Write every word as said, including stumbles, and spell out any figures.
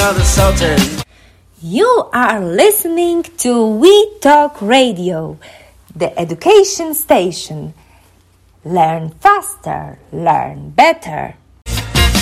of the Sultan. You are listening to We Talk Radio, the education station. Learn faster, learn better.